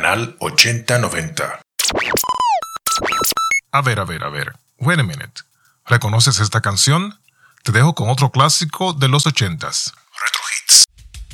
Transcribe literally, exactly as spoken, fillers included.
Canal ochenta noventa. A ver, a ver, a ver. Wait a minute. ¿Reconoces esta canción? Te dejo con otro clásico de los ochentas.